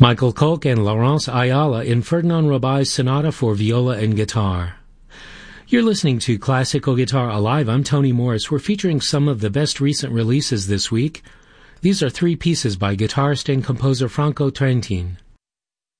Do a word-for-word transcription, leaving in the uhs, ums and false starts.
Michael Koch and Laurence Ayala in Ferdinand Robai's Sonata for Viola and Guitar. You're listening to Classical Guitar Alive. I'm Tony Morris. We're featuring some of the best recent releases this week. These are three pieces by guitarist and composer Franco Trentin.